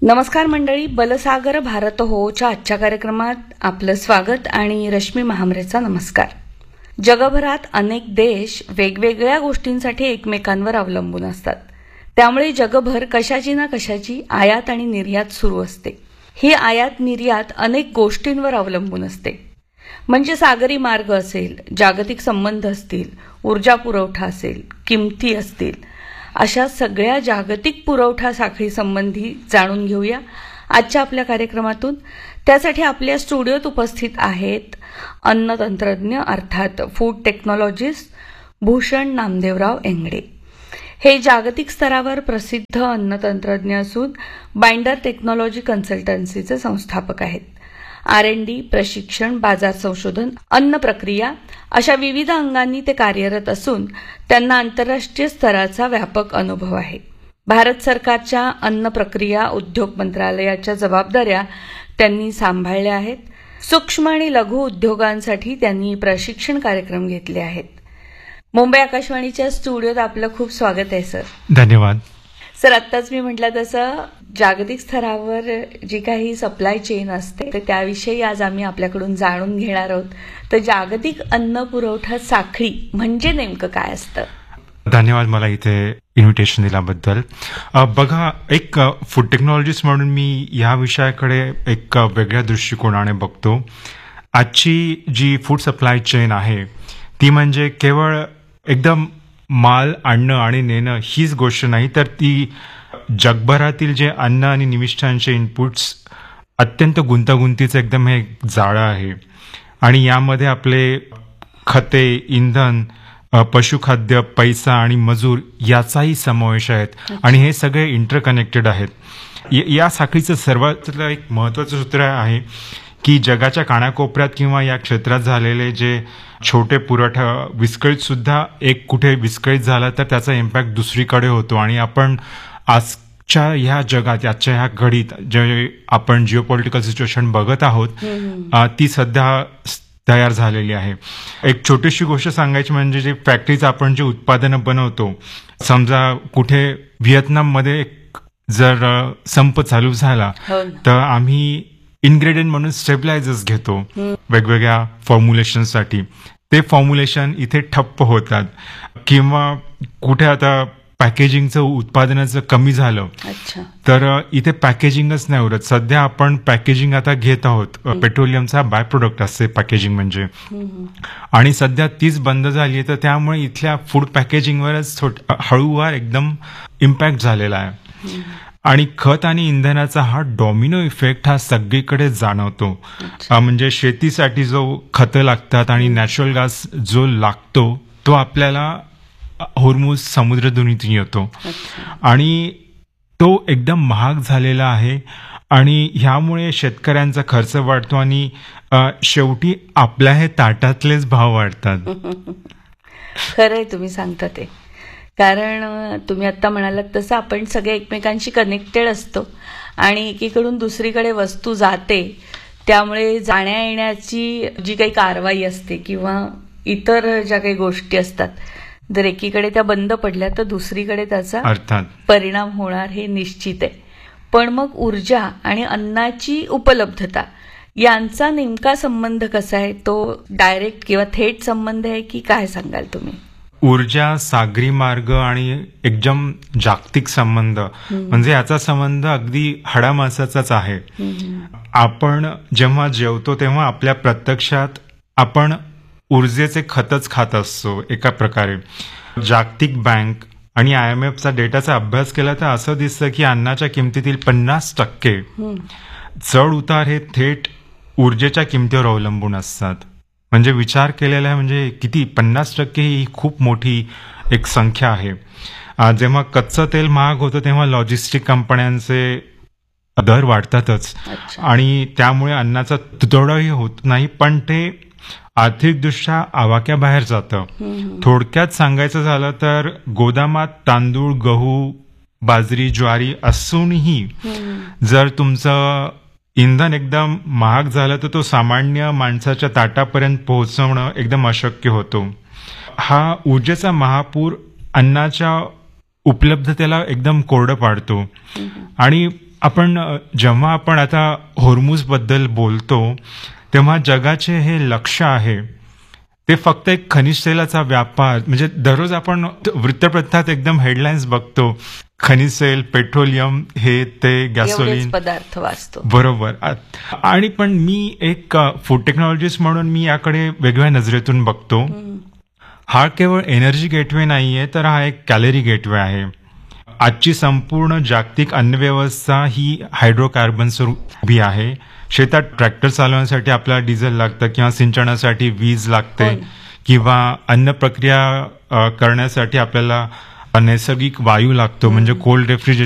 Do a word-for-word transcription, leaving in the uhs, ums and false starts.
नमस्कार मंडळी, बलसागर भारत होच्या आजच्या कार्यक्रमात आपलं स्वागत आणि रश्मी महामरेचा नमस्कार. जगभरात अनेक देश वेगवेगळ्या गोष्टींसाठी एकमेकांवर अवलंबून असतात. त्यामुळे जगभर कशाची ना कशाची आयात आणि निर्यात सुरू असते. ही आयात निर्यात अनेक गोष्टींवर अवलंबून असते. म्हणजे सागरी मार्ग असेल, जागतिक संबंध असतील, ऊर्जा पुरवठा असेल, किमती असतील, अशा सगळ्या जागतिक पुरवठा साखळी संबंधी जाणून घेऊया आजच्या आपल्या कार्यक्रमातून. त्यासाठी आपल्या स्टुडिओत उपस्थित आहेत अन्नतंत्रज्ञ अर्थात फूड टेक्नॉलॉजिस्ट भूषण नामदेवराव एंगडे. हे जागतिक स्तरावर प्रसिद्ध अन्नतंत्रज्ञ असून बाइंडर टेक्नॉलॉजी कन्सल्टन्सीचे संस्थापक आहेत. आर एन डी, प्रशिक्षण, बाजार संशोधन, अन्न प्रक्रिया अशा विविध अंगांनी ते कार्यरत असून त्यांना आंतरराष्ट्रीय स्तराचा व्यापक अनुभव आहे. भारत सरकारच्या अन्न प्रक्रिया उद्योग मंत्रालयाच्या जबाबदाऱ्या त्यांनी सांभाळल्या आहेत. सूक्ष्म आणि लघु उद्योगांसाठी त्यांनी प्रशिक्षण कार्यक्रम घेतले आहेत. मुंबई आकाशवाणीच्या स्टुडिओत आपलं खूप स्वागत आहे सर. धन्यवाद सर. आत्ताच मी म्हटलं तसं जागतिक स्तरावर जी काही सप्लाय चेन असते तर त्याविषयी आज आम्ही आपल्याकडून जाणून घेणार आहोत. तर जागतिक अन्न पुरवठा साखळी म्हणजे नेमकं काय असतं? धन्यवाद मला इथे इन्व्हिटेशन दिल्याबद्दल. बघा, एक फूड टेक्नॉलॉजिस्ट म्हणून मी या विषयाकडे एक वेगळ्या दृष्टिकोनाने बघतो. आजची जी फूड सप्लाय चेन आहे ती म्हणजे केवळ एकदम माल आणणं आणि नेणं हीच गोष्ट नाही, तर ती जगभरातील जे अन्न आणि निविष्ठांचे इनपुट्स अत्यंत गुंतागुंतीचं एकदम हे जाळं आहे. आणि यामध्ये आपले खते, इंधन, पशुखाद्य, पैसा आणि मजूर याचाही समावेश आहेत आणि हे सगळे इंटरकनेक्टेड आहेत. या साखळीचं सर्वात एक महत्त्वाचं सूत्र आहे की जगाच्या कानाकोपऱ्यात किंवा या क्षेत्रात झालेले जे छोटे पुरवठा विस्कळीत सुद्धा एक कुठे विस्कळीत झाला तर त्याचा इम्पॅक्ट दुसरीकडे होतो. आणि आपण आजच्या ह्या जगात, आजच्या ह्या घडीत जे आपण जिओपॉलिटिकल सिच्युएशन बघत आहोत ती सध्या तयार झालेली आहे. एक छोटीशी गोष्ट सांगायची म्हणजे जे फॅक्टरीचं आपण जे उत्पादनं बनवतो, समजा कुठे व्हिएतनाममध्ये जर संप चालू झाला तर आम्ही इन्ग्रेडियंट म्हणून स्टेबलायझर्स घेतो वेगवेगळ्या फॉर्म्युलेशनसाठी. ते फॉर्म्युलेशन इथे ठप्प होतात. किंवा कुठे आता पॅकेजिंगचं उत्पादनाचं कमी झालं तर इथे पॅकेजिंगच नाही उरत. सध्या आपण पॅकेजिंग आता घेत आहोत. पेट्रोलियमचा बाय प्रोडक्ट असते पॅकेजिंग म्हणजे, आणि सध्या तीच बंद झाली आहे. तर त्यामुळे इथल्या फूड पॅकेजिंगवरच हळूवार एकदम इम्पॅक्ट झालेला आहे. आणि खत आणि इंधनाचा हा डॉमिनो इफेक्ट हा सगळीकडे जाणवतो. म्हणजे शेतीसाठी जो खतं लागतात आणि नॅचरल गॅस जो लागतो तो आपल्याला होर्मुझ समुद्रधुनीतून येतो आणि तो एकदम महाग झालेला आहे. आणि ह्यामुळे शेतकऱ्यांचा खर्च वाढतो आणि शेवटी आपल्या हे ताटातलेच भाव वाढतात. खरंय तुम्ही सांगता ते. कारण तुम्ही आत्ता म्हणालात तसं आपण सगळे एकमेकांशी कनेक्टेड असतो आणि एकीकडून दुसरीकडे वस्तू जाते. त्यामुळे जाण्या येण्याची जी काही कारवाई असते किंवा इतर ज्या काही गोष्टी असतात, जर एकीकडे त्या बंद पडल्या तर दुसरीकडे त्याचा अर्थात परिणाम होणार हे निश्चित आहे. पण मग ऊर्जा आणि अन्नाची उपलब्धता यांचा नेमका संबंध कसा आहे? तो डायरेक्ट किंवा थेट संबंध आहे की काय सांगाल तुम्ही? ऊर्जा, सागरी मार्ग आणि एकदम जागतिक संबंध म्हणजे याचा संबंध अगदी हाडामासाचाच आहे. आपण जेव्हा जेवतो तेव्हा आपल्या प्रत्यक्षात आपण ऊर्जेचे खतच खात असतो एका प्रकारे. जागतिक बँक आणि आय एम एफचा डेटाचा अभ्यास केला तर असं दिसतं की अन्नाच्या किमतीतील पन्नास टक्के चढ उतार हे थेट ऊर्जेच्या किमतीवर अवलंबून असतात. म्हणजे विचार केलेला आहे म्हणजे किती, पन्नास टक्के ही खूप मोठी एक संख्या आहे. जेव्हा कच्चं तेल महाग होतं तेव्हा लॉजिस्टिक कंपन्यांचे दर वाढतातच आणि त्यामुळे अन्नाचा तुटवडाही होत नाही, पण ते आर्थिकदृष्ट्या आवाक्याबाहेर जातं. थोडक्यात सांगायचं झालं तर गोदामात तांदूळ, गहू, बाजरी, ज्वारी असूनही जर तुमचं इंधन एकदम महाग झालं तर तो सामान्य माणसाच्या ताटापर्यंत पोहोचवणं एकदम अशक्य होतो. हा ऊर्जेचा महापूर अन्नाच्या उपलब्धतेला एकदम कोरडं पाडतो. आणि आपण अ, जेव्हा आपण आता होर्मुझ बद्दल बोलतो तेव्हा जगाचे हे लक्ष्य आहे ते फक्त एक खनिज तेलाचा व्यापार, म्हणजे दररोज आपण वृत्तपत्रात एकदम हेडलाईन्स बघतो, खनिज तेल, पेट्रोलियम, हे ते एवढेच गॅसोलिन, पदार्थ वाचतो. बरोबर. आ- आणि पण मी एक फूड टेक्नॉलॉजिस्ट म्हणून मी याकडे वेगळ्या नजरेतून बघतो. हा केवळ एनर्जी गेटवे नाहीये, तर हा एक कॅलरी गेटवे आहे. आजची संपूर्ण जागतिक अन्नव्यवस्था ही हायड्रोकार्बन्सवर उभी आहे. शेतात ट्रॅक्टर चालवण्यासाठी आपल्याला डिझेल लागतं, किंवा सिंचनासाठी वीज लागते, हो. किंवा अन्न प्रक्रिया अ, करण्यासाठी आपल्याला नैसर्गिक वायू लागतो, म्हणजे कोल्ड रेफ्रिजरेशन